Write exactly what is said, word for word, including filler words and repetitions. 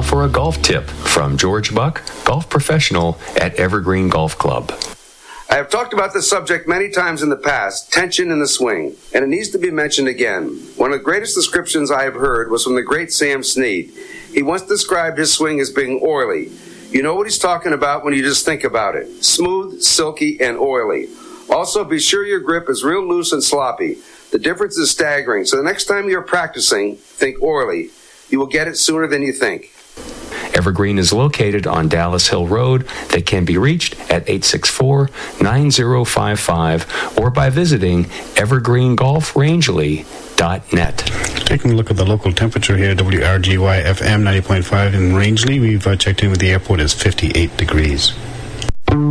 Now for a golf tip from George Buck, golf professional at Evergreen Golf Club. I have talked about this subject many times in the past, tension in the swing, and it needs to be mentioned again. One of the greatest descriptions I have heard was from the great Sam Snead. He once described his swing as being oily. You know what he's talking about when you just think about it. Smooth, silky, and oily. Also, be sure your grip is real loose and sloppy. The difference is staggering, so the next time you're practicing, think oily. You will get it sooner than you think. Evergreen is located on Dallas Hill Road. They can be reached at eight six four, nine zero five five or by visiting evergreen golf rangeley dot net. Taking a look at the local temperature here, W R G Y F M ninety point five in Rangeley. We've uh, checked in with the airport. It's fifty-eight degrees.